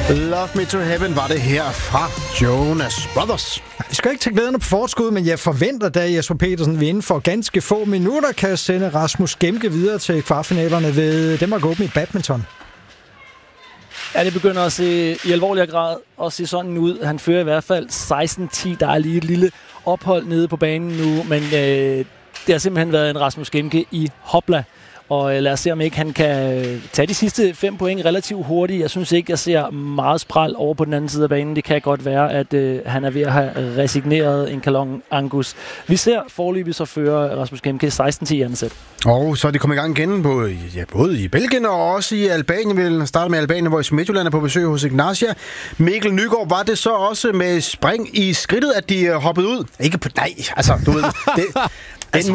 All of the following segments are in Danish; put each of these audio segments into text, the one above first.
Love Me To Heaven var det her fra Jonas Brothers. Vi skal ikke tage glæderne på forskud, men jeg forventer, da Jesper Petersen vil inden for ganske få minutter kan sende Rasmus Gemke videre til kvartfinalerne ved Danmark Open i badminton. Ja, det begynder at se i alvorlig grad at se sådan ud. Han fører i hvert fald 16-10. Der er lige et lille ophold nede på banen nu, men det har simpelthen været en Rasmus Gemke i hopla. Og lad os se, om ikke han kan tage de sidste 5 point relativt hurtigt. Jeg synes ikke, jeg ser meget spræl over på den anden side af banen. Det kan godt være, at han er ved at have resigneret en Kalon Angus. Vi ser foreløbig så fører Rasmus Gemke 16-10 i andet sæt. Og så er de kommet i gang igen både i Belgien og også i Albanien. Vi vil starte med Albanien, hvor Midtjylland er på besøg hos Ignatia. Mikkel Nygaard, var det så også med spring i skridtet, at de hoppede ud? Ikke på nej, altså du ved det. Det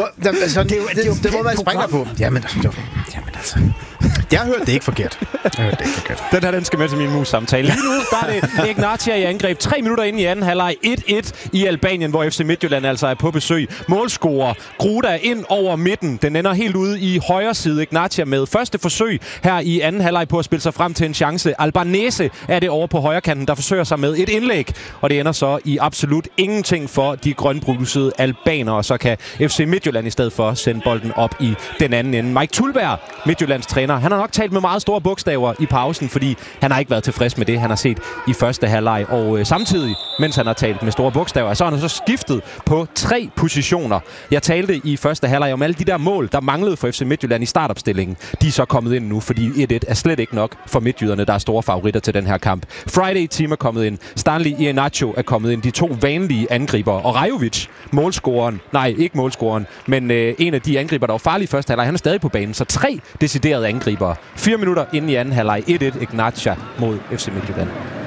må man springer på. Jamen altså. Jeg har hørt det ikke forkert. Den her, den skal med til min mus-samtale. Lige nu, der er det Ignatia i angreb. 3 minutter inde i anden halvleg. 1-1 i Albanien, hvor FC Midtjylland altså er på besøg. Målscorer Gruda ind over midten. Den ender helt ude i højre side. Ignatia med første forsøg her i anden halvleg på at spille sig frem til en chance. Albanese er det over på højre kanten, der forsøger sig med et indlæg. Og det ender så i absolut ingenting for de grønbrusede albanere. Så kan FC Midtjylland i stedet for sende bolden op i den anden ende. Mike Tulberg, Midtjyllands træner, han har nok talt med meget store bogstaver i pausen, fordi han har ikke været tilfreds med det, han har set i første halvleg. Og samtidig, mens han har talt med store bogstaver, så har han så skiftet på 3 positioner. Jeg talte i første halvleg om alle de der mål, der manglede for FC Midtjylland i startopstillingen. De er så kommet ind nu, fordi 1-1 er slet ikke nok for midtjyderne, der er store favoritter til den her kamp. Friday Team er kommet ind. Stanley Iheanacho er kommet ind. De 2 vanlige angriber. Og Rajovic, målscoreren, nej, ikke målscoreren, men en af de angriber, der var farlige i første halvleg, han er stadig på banen. Så 3 deciderede angriber. 4 minutter inden i anden halvleg. 1-1 Ignatia mod FC Midtjylland.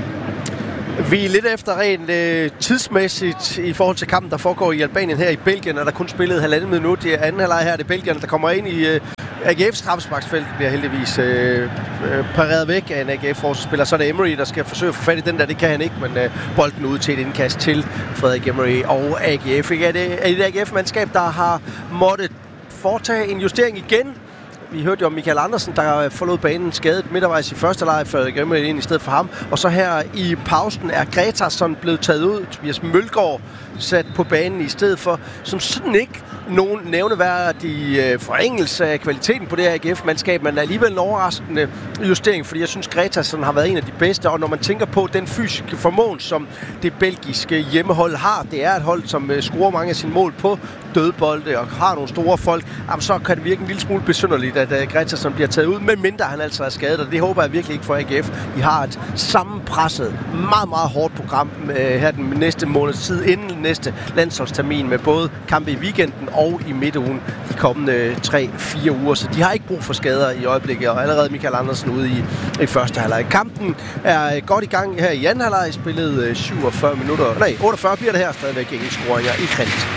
Vi er lidt efter rent tidsmæssigt i forhold til kampen, der foregår i Albanien her i Belgien, og der kun spillet 1,5 minut i anden halvleg her. Det er Belgien, der kommer ind i AGF's straffesparksfelt, bliver heldigvis pareret væk af en AGF-forsvarsspiller. Så er det Emery, der skal forsøge at få fat i den der. Det kan han ikke, men bolden ud til et indkast til Frederik Emery og AGF. Er det et AGF-mandskab, der har måttet foretage en justering igen? Vi hørte jo om Michael Andersen, der forlod banen skadet midtervejs i første leg, før det glemte ind i stedet for ham. Og så her i pausen er Gretarsson blevet taget ud. Tobias Mølgaard sat på banen i stedet for, som sådan ikke nogen nævneværdig forringelse af kvaliteten på det her AGF-mandskab, men alligevel en overraskende justering, fordi jeg synes, Gretarsson har været en af de bedste, og når man tænker på den fysiske formåen, som det belgiske hjemmehold har, det er et hold, som scorer mange af sine mål på dødbolde og har nogle store folk, så kan det virke en lille smule besynderligt, at Gretarsson bliver taget ud, medmindre han altså er skadet, og det håber jeg virkelig ikke for AGF. De har et sammenpresset, meget, meget hårdt program her den næste måneds tid, inden næste landsholdstermin, med både kampe i weekenden og i midtugen de kommende 3-4 uger, så de har ikke brug for skader i øjeblikket, og allerede Michael Andersen ude i første halvleg. Kampen er godt i gang her i anden halvleg, spillet 47 minutter, 48 bliver det her, stadigvæk ingen scoringer i kreds.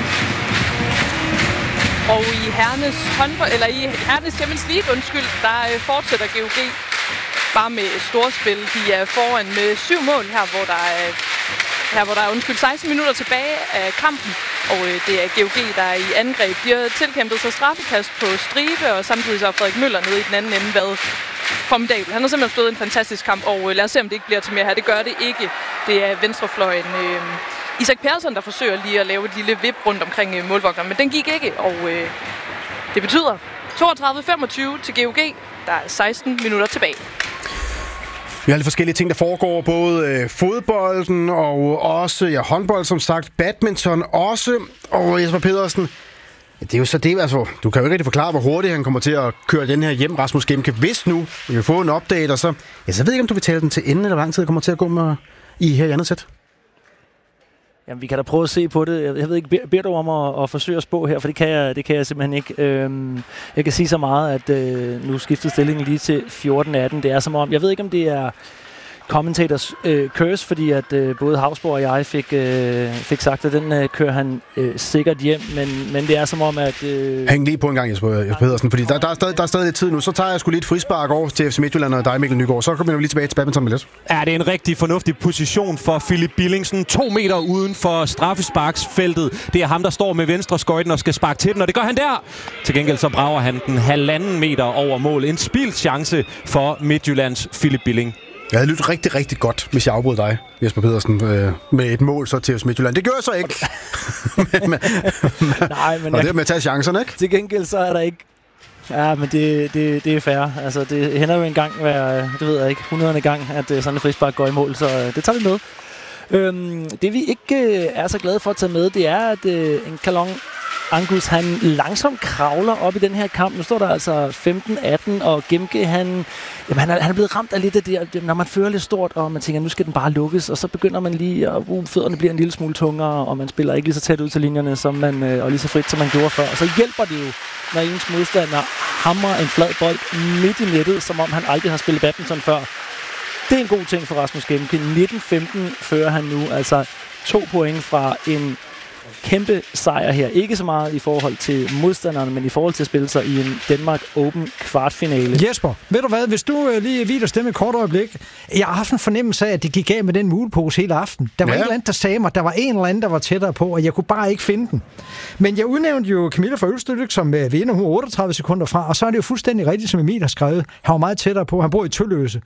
Og i Hernes Champions League, der fortsætter GOG bare med storspil. De er foran med 7 mål her, hvor der er 16 minutter tilbage af kampen. Og det er GOG, der er i angreb. De har tilkæmpet sig straffekast på stribe, og samtidig så har Frederik Møller nede i den anden ende været formidabel. Han har simpelthen stået en fantastisk kamp, og lad os se, om det ikke bliver til mere her. Det gør det ikke. Det er venstrefløjen Isak Persson, der forsøger lige at lave et lille vip rundt omkring målvogteren, men den gik ikke, og det betyder 32-25 til GOG. Der er 16 minutter tilbage. Vi har lidt forskellige ting, der foregår, både fodbolden og også håndbold, som sagt, badminton også, og Jesper Pedersen. Det er jo så det, altså, du kan jo ikke rigtig forklare, hvor hurtigt han kommer til at køre den her hjem, Rasmus Gemke. Hvis nu vi vil få en update, og så ved jeg ikke, om du vil tale den til enden, eller hvor lang tid det kommer til at gå med i her i andet sæt. Jamen, vi kan da prøve at se på det. Jeg ved ikke, beder du om at forsøge at spå her, for det kan jeg simpelthen ikke. Jeg kan sige så meget, at nu skiftede stillingen lige til 14-18. Det er som om, jeg ved ikke, om det er commentators curse, fordi at både Havsborg og jeg fik sagt, at den kører han sikkert hjem, men det er som om, at... Hæng lige på en gang, Jesper Pedersen, fordi der er stadig lidt tid nu. Så tager jeg sgu lige et frispark over til FC Midtjylland og dig, Mikkel Nygaard. Så kommer vi lige tilbage til badminton med lidt. Ja, det er en rigtig fornuftig position for Philip Billingsen. 2 meter uden for straffesparksfeltet. Det er ham, der står med venstre skøjten og skal sparke til den, og det gør han der. Til gengæld så brager han den 1,5 meter over mål. En spildt chance for Midtjyllands Philip Billing. Jeg havde lyttet rigtig, rigtig godt, hvis jeg afbrød dig, Jesper Pedersen, med et mål så til FC Midtjylland. Det gør jeg så ikke. Nej, men og det er med at tage chancerne, ikke? Til gengæld så er der ikke... Ja, men det er fair. Altså, det hænder jo en gang det ved jeg ikke, 100. gang, at sådan en frispark går i mål, så det tager vi med. Det vi ikke er så glade for at tage med, det er, at en Kalon Angus, han langsomt kravler op i den her kamp. Nu står der altså 15-18, og Gemke, han er blevet ramt af lidt af det, når man fører lidt stort, og man tænker, nu skal den bare lukkes, og så begynder man lige at fødderne bliver en lille smule tungere, og man spiller ikke lige så tæt ud til linjerne, og lige så frit, som man gjorde før. Og så hjælper det jo, når ens modstander hamrer en flad bold midt i nettet, som om han aldrig har spillet badminton før. Det er en god ting for Rasmus Gemke. 19-15 fører han nu, altså 2 point fra en kæmpe sejr her. Ikke så meget i forhold til modstanderne, men i forhold til at spille sig i en Danmark Open kvartfinale. Jesper, ved du hvad? Hvis du lige vider stemme et kort øjeblik. Jeg har haft en fornemmelse af, at det gik af med den mulepose hele aften. Der var et eller andet, der sagde mig, der var en eller anden, der var tættere på, og jeg kunne bare ikke finde den. Men jeg udnævnte jo Camilla fra Ølstykke, som vinder 38 sekunder fra, og så er det jo fuldstændig rigtigt, som Emil har skrevet. Han var meget tættere på. Han bor i Tølløse.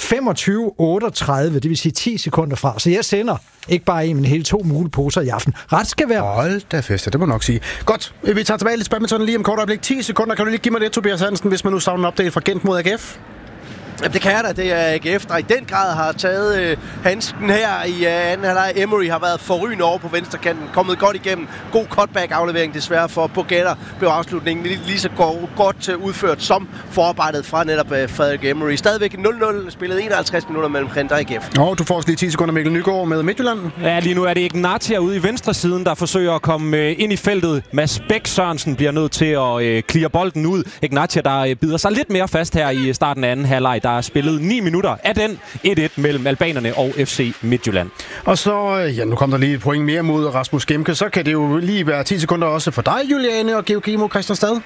25-38, det vil sige 10 sekunder fra. Så jeg sender ikke bare en, men hele 2 muleposer i aften. Ret skal være. Hold da fest, det må nok sige. Godt, vi tager tilbage lidt badminton lige om kort øjeblik. 10 sekunder, kan du lige give mig det, Tobias Hansen, hvis man nu savner en update fra Gent mod AGF? Jamen, det kan jeg da. Det er AGF, der i den grad har taget handsken her i anden halvleg. Emery har været forrygende over på venstrekanten, kommet godt igennem. God cutback-aflevering desværre for Bogetter. Blev afslutningen lige så godt udført som forarbejdet fra netop Frederik Emery. Stadigvæk 0-0, spillet 51 minutter mellem Gent og AGF. Du får også lige 10 sekunder, Mikkel Nygaard med Midtjylland. Ja, lige nu er det Ignatia ude i venstre siden, der forsøger at komme ind i feltet. Mads Bæk Sørensen bliver nødt til at clear bolden ud. Ignatia, der bider sig lidt mere fast her i starten af anden halvleg. Der er spillet 9 minutter af den 1-1 mellem albanerne og FC Midtjylland. Og så, nu kom der lige et point mere mod Rasmus Gemke, så kan det jo lige være 10 sekunder også for dig, Juliane, og GOG mod Christianstad.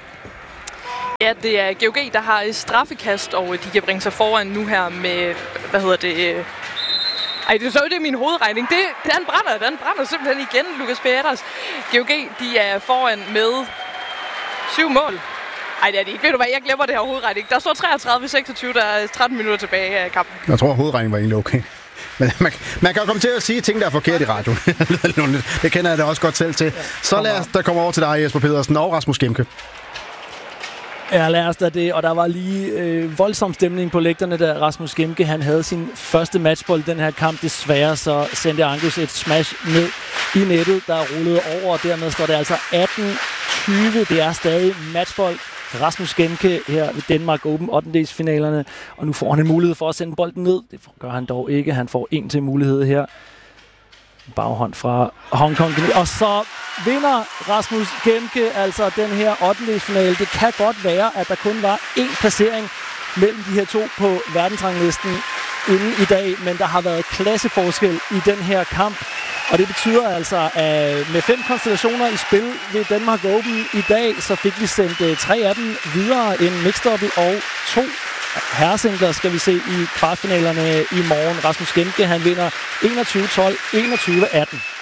Ja, det er GOG, der har straffekast, og de kan bringe sig foran nu her med, det er min hovedregning. Den brænder simpelthen igen, Lukas Peters. GOG, de er foran med 7 mål. Ej, det er det ikke. Ved du hvad, jeg glemmer det her hovedregning. Der står 33-26, der er 13 minutter tilbage af kampen. Jeg tror, hovedregningen var egentlig okay. Men man kan jo komme til at sige ting, der er forkert i radio. Det kender jeg da også godt selv til. Så lad os da komme over til dig, Jesper Pedersen og Rasmus Gemke. Ja, lad os da det. Og der var lige voldsom stemning på lægterne, da Rasmus Gemke han havde sin første matchbold i den her kamp. Desværre så sendte Angus et smash ned i nettet, der rullede over, og dermed står det altså 18-20. Det er stadig matchbold. Rasmus Gemke her ved Danmark Open 8-delsfinalerne, og nu får han en mulighed for at sende bolden ned. Det gør han dog ikke. Han får en til mulighed her. Baghånd fra Hongkong. Og så vinder Rasmus Gemke altså den her 8-delsfinale. Det kan godt være, at der kun var én placering mellem de her to på verdensranglisten inden i dag, men der har været klasseforskel i den her kamp. Og det betyder altså, at med 5 konstellationer i spil ved Danmark Open i dag, så fik vi sendt 3 af dem videre. En mixed-double og 2 herresingler skal vi se i kvartfinalerne i morgen. Rasmus Gemke, han vinder 21-12, 21-18.